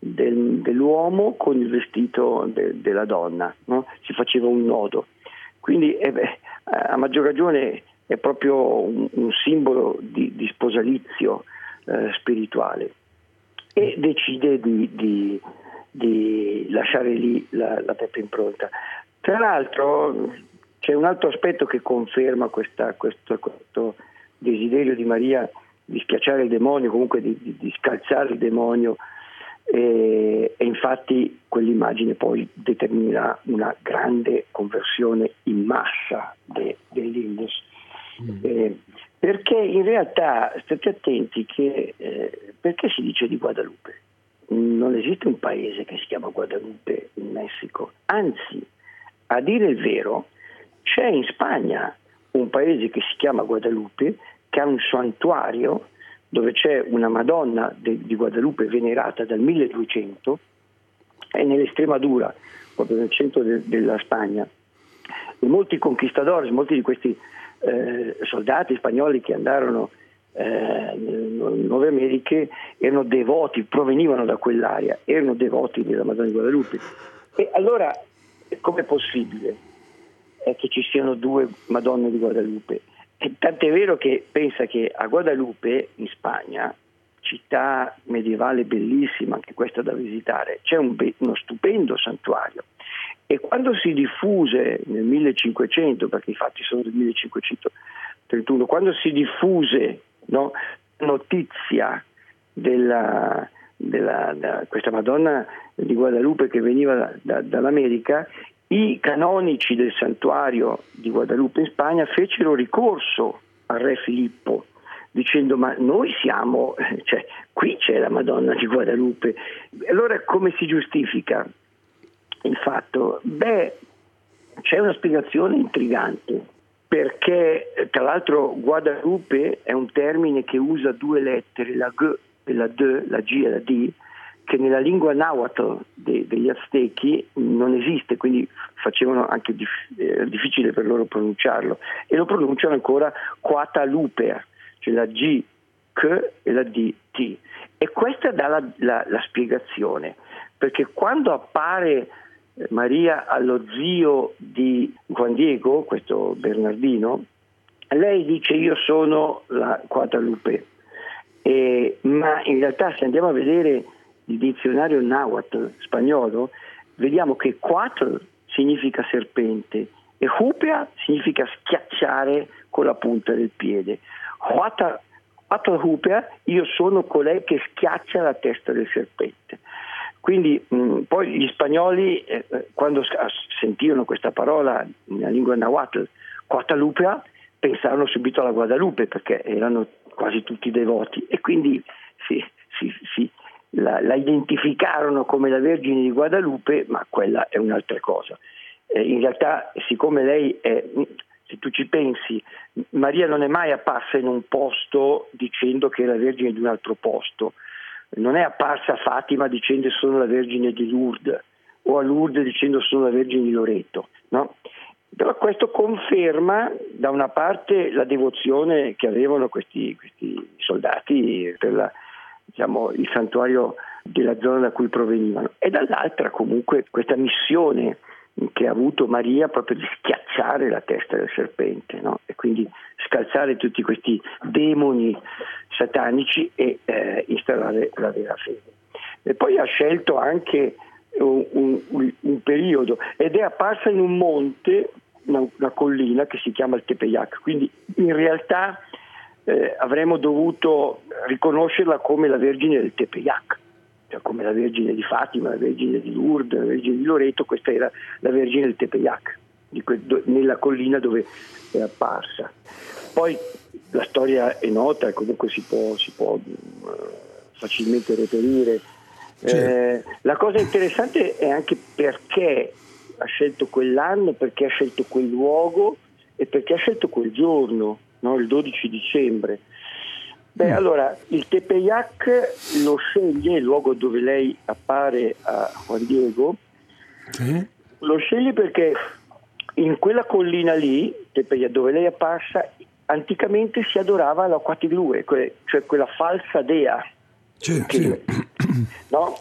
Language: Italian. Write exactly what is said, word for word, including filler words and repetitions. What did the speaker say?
del, dell'uomo con il vestito de, della donna, no? Si faceva un nodo. Quindi eh beh, a maggior ragione è proprio un, un simbolo di, di sposalizio eh, spirituale, e decide di, di, di lasciare lì la, la propria impronta. Tra l'altro c'è un altro aspetto che conferma questa, questo, questo desiderio di Maria di schiacciare il demonio, comunque di, di, di scalzare il demonio, e, e infatti quell'immagine poi determina una grande conversione in massa de, dell'Indus. Mm. Eh, perché in realtà state attenti che eh, perché si dice di Guadalupe? Non esiste un paese che si chiama Guadalupe in Messico, anzi, a dire il vero, c'è in Spagna un paese che si chiama Guadalupe, che ha un santuario dove c'è una Madonna de, di Guadalupe venerata dal milleduecento, è nell'Estremadura, proprio nel centro de, della Spagna. E molti conquistadores, molti di questi eh, soldati spagnoli che andarono eh, in Nuove Americhe erano devoti, provenivano da quell'area, erano devoti della Madonna di Guadalupe. E allora com'è possibile è che ci siano due Madonne di Guadalupe? E tant'è vero che pensa che a Guadalupe, in Spagna, città medievale bellissima, anche questa da visitare, c'è un be- uno stupendo santuario. E quando si diffuse nel millecinquecento, perché i fatti sono del millecinquecentotrentuno, quando si diffuse, no, notizia della, della da questa Madonna di Guadalupe che veniva da, da, dall'America, i canonici del santuario di Guadalupe in Spagna fecero ricorso al re Filippo dicendo: ma noi siamo, cioè qui c'è la Madonna di Guadalupe. Allora come si giustifica il fatto? Beh, c'è una spiegazione intrigante, perché tra l'altro Guadalupe è un termine che usa due lettere, la G e la D, la G e la D, che nella lingua nahuatl de, degli Aztechi non esiste, quindi facevano anche dif- eh, difficile per loro pronunciarlo, e lo pronunciano ancora Quataluper, cioè la G, K e la D, T. E questa dà la, la, la spiegazione, perché quando appare Maria allo zio di Juan Diego, questo Bernardino, lei dice: io sono la Guadalupe, e, ma in realtà se andiamo a vedere il dizionario nahuatl spagnolo, vediamo che quatl significa serpente e hupea significa schiacciare con la punta del piede. Quatl hupea, io sono colei che schiaccia la testa del serpente. Quindi mh, poi gli spagnoli eh, quando sentirono questa parola nella lingua nahuatl, Quatalupea, pensarono subito alla Guadalupe, perché erano quasi tutti devoti, e quindi si, si, si La, la identificarono come la Vergine di Guadalupe, ma quella è un'altra cosa. Eh, in realtà, siccome lei è, se tu ci pensi, Maria non è mai apparsa in un posto dicendo che è la Vergine di un altro posto, non è apparsa a Fatima dicendo sono la Vergine di Lourdes, o a Lourdes dicendo sono la Vergine di Loreto, no? Però questo conferma da una parte la devozione che avevano questi, questi soldati per la, diciamo, il santuario della zona da cui provenivano, e dall'altra comunque questa missione che ha avuto Maria proprio di schiacciare la testa del serpente, no? E quindi scalzare tutti questi demoni satanici e eh, instaurare la vera fede. E poi ha scelto anche un, un, un periodo, ed è apparsa in un monte, una, una collina che si chiama il Tepeyac, quindi in realtà Eh, avremmo dovuto riconoscerla come la Vergine del Tepeyac, cioè come la Vergine di Fatima, la Vergine di Lourdes, la Vergine di Loreto. Questa era la Vergine del Tepeyac, di que- do- nella collina dove è apparsa. Poi la storia è nota e comunque si può, si può uh, facilmente reperire. Eh, la cosa interessante è anche perché ha scelto quell'anno, perché ha scelto quel luogo e perché ha scelto quel giorno, no? Il dodici dicembre. Beh, mm. allora il Tepeyac lo sceglie, il luogo dove lei appare a Juan Diego, sì. Lo sceglie perché in quella collina lì, Tepeyac, dove lei è apparsa, anticamente si adorava la Quatiglue, cioè quella falsa dea. Sì, che, sì. No?